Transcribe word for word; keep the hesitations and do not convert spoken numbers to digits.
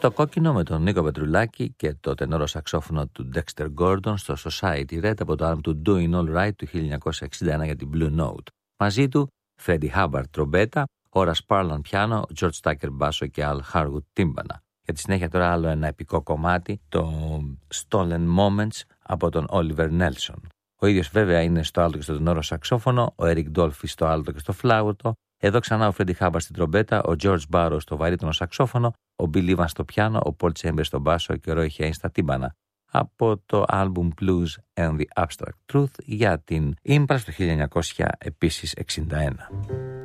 Στο κόκκινο με τον Νίκο Πετρουλάκη και το τενόρο σαξόφωνο του Dexter Gordon στο Society Red από το άλμπουμ του Doing All Right του χίλια εννιακόσια εξήντα ένα για την Blue Note. Μαζί του Freddie Hubbard τρομπέτα, Horace Parlan πιάνο, George Tucker μπάσο και Al Harwood τύμπανα. Για τη συνέχεια τώρα άλλο ένα επικό κομμάτι, το Stolen Moments από τον Oliver Nelson. Ο ίδιος βέβαια είναι στο άλτο και στο τενόρο σαξόφωνο, ο Eric Dolphy στο άλτο και στο φλάουτο. Εδώ ξανά ο Freddie Hubbard στην τρομπέτα, ο George Barrow στο βαρύτονο σαξόφωνο, ο Bill Evans στο πιάνο, ο Paul Chambers στο μπάσο και ο Roy Haynes στα τύμπανα. Από το album Blues and the Abstract Truth για την Impulse του χίλια εννιακόσια εξήντα ένα.